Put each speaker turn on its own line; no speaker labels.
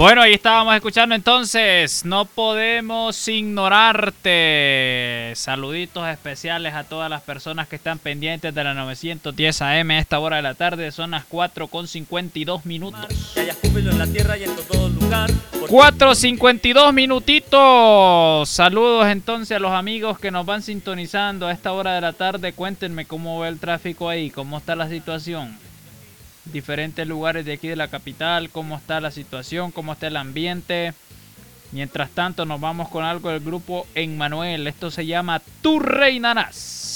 Bueno, ahí estábamos escuchando entonces, no podemos ignorarte. Saluditos especiales a todas las personas que están pendientes de la 910 AM a esta hora de la tarde. Son las 4:52 minutos. 4:52 minutitos. Saludos entonces a los amigos que nos van sintonizando a esta hora de la tarde. Cuéntenme cómo va el tráfico ahí, cómo está la situación. Diferentes lugares de aquí de la capital, cómo está la situación, cómo está el ambiente. Mientras tanto nos vamos con algo del grupo Emmanuel. Esto se llama Tú Reinarás.